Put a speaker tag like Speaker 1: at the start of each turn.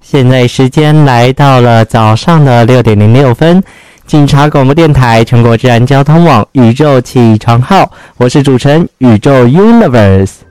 Speaker 1: 现在时间来到了早上的6:06，警察广播电台全国治安交通网宇宙起床号，我是主持人宇宙 Universe。